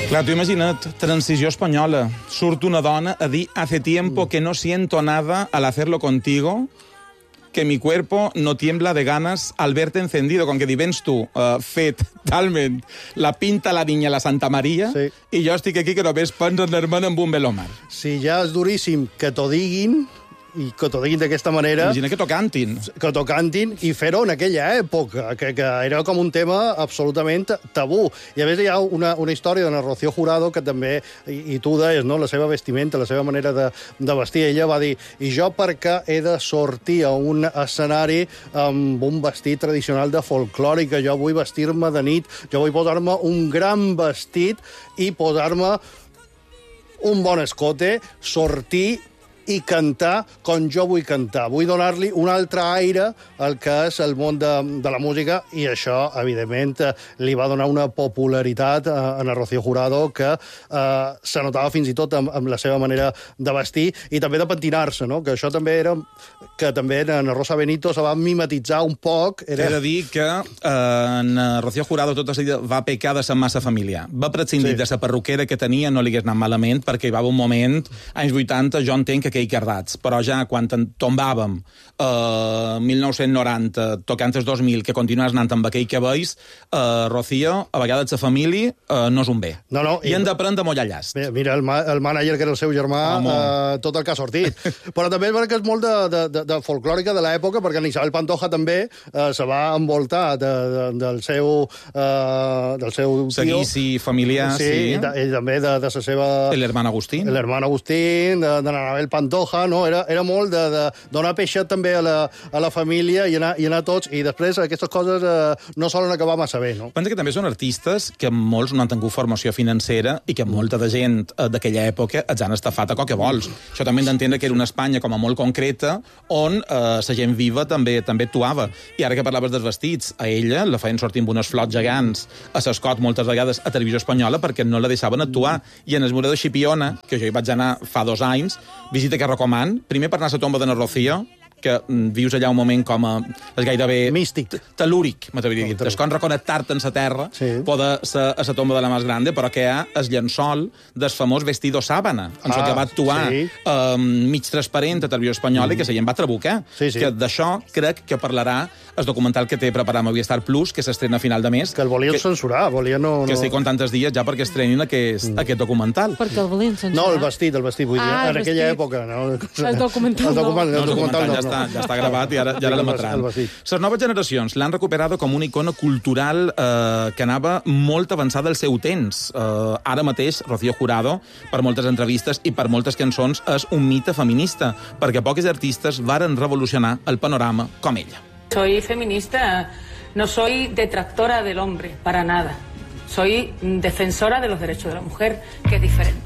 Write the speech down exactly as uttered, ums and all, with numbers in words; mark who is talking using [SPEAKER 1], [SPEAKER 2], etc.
[SPEAKER 1] Clar, tu imagina't, transició espanyola. Surt una dona a dir hace tiempo que no siento nada al hacerlo contigo, que mi cuerpo no tiembla de ganas al verte encendido. Com que divens tu, uh, fet talment la pinta la niña la Santa Maria, sí. I jo estic aquí que només penso en anar-me'n amb un velomar.
[SPEAKER 2] Si ja és duríssim que t'ho diguin, i que t'ho diguin d'aquesta manera...
[SPEAKER 1] Imagina que t'ho cantin.
[SPEAKER 2] Que t'ho cantin, i fer-ho en aquella època, que, que era com un tema absolutament tabú. I a més hi ha una, una història d'Ana Rocío Jurado que també, i, i tu deies, no?, la seva vestimenta, la seva manera de, de vestir. Ella va dir, i jo perquè he de sortir a un escenari amb un vestit tradicional de folclore, que jo vull vestir-me de nit, jo vull posar-me un gran vestit i posar-me un bon escote, sortir i cantar com jo vull cantar. Vull donar-li un altre aire al que és el món de, de la música, i això, evidentment, li va donar una popularitat a Ana Rocío Jurado que eh, se notava fins i tot amb, amb la seva manera de vestir i també de pentinar-se, no? Que això també era... que també en Rosa Benito se va mimetitzar un poc. Era...
[SPEAKER 1] He de dir que eh, en Rocío Jurado tota seguida va pecar de sa massa familiar. Va prescindir sí. de sa perruquera que tenia, no li hagués anat malament, perquè hi va haver un moment, anys vuitanta, jo entenc que aquell cardats, però ja quan tombàvem eh, mil nou-cents noranta, tocant els dos mil, que continues anant amb aquell cabells, eh, Rocío, a vegades sa família eh, no és un bé.
[SPEAKER 2] No, no,
[SPEAKER 1] I, i hem d'aprendre a mollar llast.
[SPEAKER 2] Mira, el, ma el mànager, que era el seu germà, eh, tot el que ha sortit. Però també és que és molt de, de, de, de folclòrica de l'època, perquè en Isabel Pantoja també eh, se va envoltar de, de, del seu eh, del seu tio.
[SPEAKER 1] Seguici familiar, sí.
[SPEAKER 2] Sí, i, i també de, de la seva...
[SPEAKER 1] L'hermano Agustín.
[SPEAKER 2] L'hermano Agustín, de, de l'Anabel Pantoja, no? Era, era molt de, de donar peixet també a la, a la família i anar, i anar tots, i després aquestes coses eh, no solen acabar massa bé, no?
[SPEAKER 1] Pensa que també són artistes que molts no han tingut formació financera i que molta de gent eh, d'aquella època els han estafat a qual que vols. Això també hem d'entendre que era una Espanya com a molt concreta, on eh, la gent viva també també actuava. I ara que parlaves dels vestits, a ella la feien sortir amb unes flots gegants a l'escot moltes vegades a Televisió Espanyola perquè no la deixaven actuar. I en el Muro de Xipiona, que jo hi vaig anar fa dos anys, visita que recoman, primer per anar a la tomba d'Ana Rocío, que mm, vius allà un moment com a... és gairebé...
[SPEAKER 2] místic.
[SPEAKER 1] Telúric, m'atreviria a dir. No, Descon reconnectar-te en la terra, sí. Poder ser a la tomba de la més grande, però que hi ha el llençol del famós vestido sábana, en ah, que va actuar sí. um, mig transparent a Televisió Espanyola, mm. i que la gent va trabucar. Sí, sí. Que d'això crec que parlarà el documental que té preparat a Movistar Plus, que s'estrena a final de mes.
[SPEAKER 2] Que el volien que, censurar, volien no...
[SPEAKER 1] Que
[SPEAKER 2] no...
[SPEAKER 1] estic contant els dies ja perquè estrenin aquest, mm. aquest documental.
[SPEAKER 3] Perquè el volien censurar?
[SPEAKER 2] No, el vestit, el vestit, vull dir, ah, en aquella època. No?
[SPEAKER 3] El documental,
[SPEAKER 2] el documental,
[SPEAKER 3] no.
[SPEAKER 2] El documental, no.
[SPEAKER 1] Ja està, ja està gravat i ara, ja ara l'emetran. Les noves generacions l'han recuperat com una icona cultural eh, que anava molt avançada al seu temps. Eh, ara mateix, Rocío Jurado, per moltes entrevistes i per moltes cançons, és un mite feminista, perquè poques artistes varen revolucionar el panorama com ella.
[SPEAKER 4] Soy feminista, no soy detractora del hombre, para nada. Soy defensora de los derechos de la mujer, que es diferente.